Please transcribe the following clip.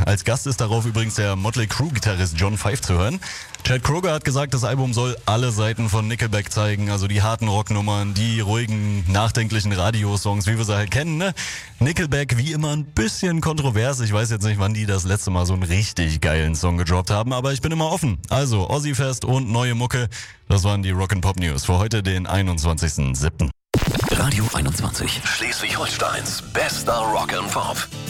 Als Gast ist darauf übrigens der Motley Crue-Gitarrist John Five zu hören. Chad Kroeger hat gesagt, das Album soll alle Seiten von Nickelback zeigen, also die harten Rocknummern, die ruhigen, nachdenklichen Radiosongs, wie wir sie halt kennen, ne? Nickelback wie immer ein bisschen kontrovers. Ich weiß jetzt nicht, wann die das letzte Mal so einen richtig geilen Song gedroppt haben, aber ich bin immer offen. Also Ozzy-Fest und neue Mucke, das waren die Rock'n'Pop News für heute, den 21.07. Radio 21. Schleswig-Holsteins bester Rock'n'Pop.